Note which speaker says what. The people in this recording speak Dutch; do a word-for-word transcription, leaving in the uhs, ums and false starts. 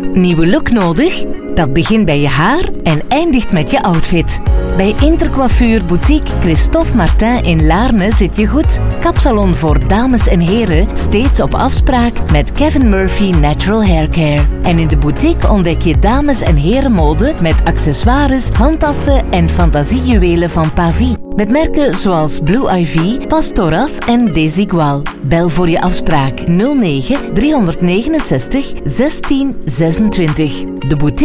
Speaker 1: Nieuwe look nodig? Dat begint bij je haar en eindigt met je outfit. Bij Intercoiffure Boutique Christophe Martin in Laarne zit je goed. Kapsalon voor dames en heren, steeds op afspraak met Kevin Murphy Natural Hair Care. En in de boutique ontdek je dames- en herenmode met accessoires, handtassen en fantasiejuwelen van Pavie. Met merken zoals Blue Ivy, Pastoras en Desigual. Bel voor je afspraak nul negen driehonderdnegenenzestig zestien zesentwintig. De boutique